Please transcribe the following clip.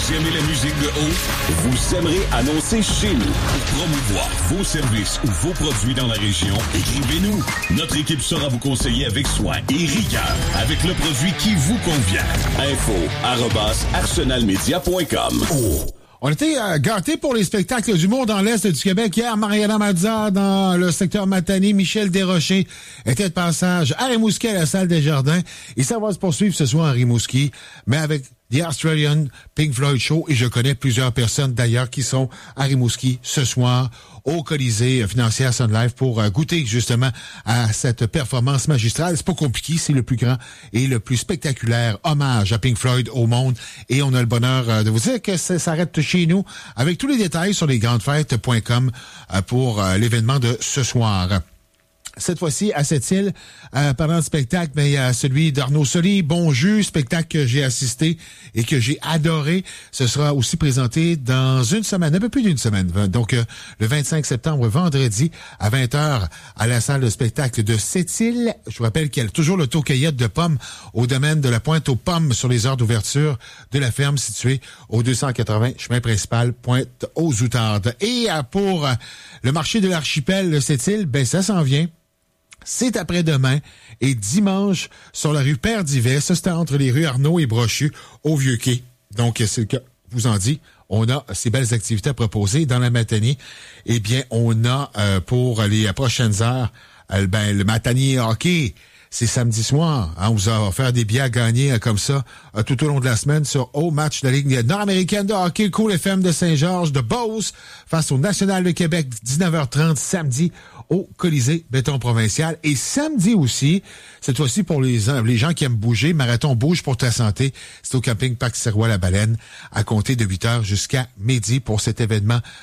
Vous aimez la musique de haut? Vous aimerez annoncer chez nous. Pour promouvoir vos services ou vos produits dans la région, écrivez-nous. Notre équipe saura vous conseiller avec soin et rigueur avec le produit qui vous convient. info@arsenalmedia.com. Oh. On était gâtés pour les spectacles d'humour dans l'Est du Québec. Hier, Mariana Mazza dans le secteur Matane, Michel Desrochers était de passage à Rimouski à la salle des Jardins. Et ça va se poursuivre ce soir à Rimouski, mais avec The Australian Pink Floyd Show. Et je connais plusieurs personnes d'ailleurs qui sont à Rimouski ce soir au Colisée financière Sun Life pour goûter justement à cette performance magistrale. C'est pas compliqué, c'est le plus grand et le plus spectaculaire hommage à Pink Floyd au monde. Et on a le bonheur de vous dire que ça s'arrête chez nous avec tous les détails sur lesgrandesfêtes.com pour l'événement de ce soir. Cette fois-ci, à Sept-Îles, pendant le spectacle, mais il y a celui d'Arnaud Soli, Bon Jus, spectacle que j'ai assisté et que j'ai adoré. Ce sera aussi présenté dans une semaine, un peu plus d'une semaine. Donc, le 25 septembre, vendredi, à 20h, à la salle de spectacle de Sept-Îles. Je vous rappelle qu'il y a toujours le cueillette de pommes au domaine de la Pointe aux Pommes sur les heures d'ouverture de la ferme située au 280 chemin principal Pointe aux Outardes. Et pour le marché de l'archipel de Sept-Îles, ben ça s'en vient. C'est après-demain et dimanche sur la rue Père-Divet. Ça, c'est entre les rues Arnaud et Brochu au Vieux-Quai. Donc, c'est le cas, je vous en dis, on a ces belles activités à proposer dans la matinée. Eh bien, on a pour les prochaines heures, le matinée hockey. C'est samedi soir. Hein, on vous a offert des billets à gagner comme ça tout au long de la semaine sur au match de la Ligue nord-américaine de hockey, Cool FM de Saint-Georges de Beauce face au National de Québec, 19h30 samedi au Colisée Béton Provincial. Et samedi aussi, cette fois-ci pour les gens qui aiment bouger, Marathon Bouge pour ta santé, c'est au camping Parc Sirois La Baleine à compter de 8h jusqu'à midi pour cet événement